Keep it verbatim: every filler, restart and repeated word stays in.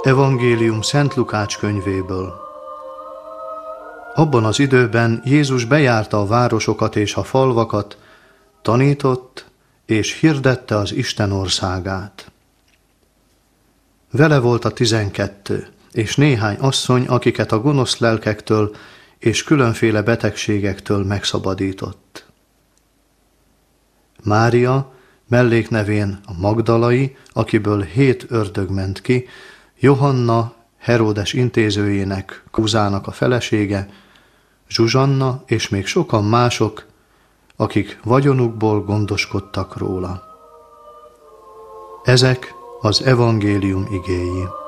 Evangélium Szent Lukács könyvéből. Abban az időben Jézus bejárta a városokat és a falvakat, tanított és hirdette az Isten országát. Vele volt a tizenkettő, és néhány asszony, akiket a gonosz lelkektől és különféle betegségektől megszabadított. Mária, melléknevén a Magdalai, akiből hét ördög ment ki, Johanna, Heródes intézőjének, Kuzának a felesége, Zsuzsanna és még sokan mások, akik vagyonukból gondoskodtak róla. Ezek az evangélium igéi.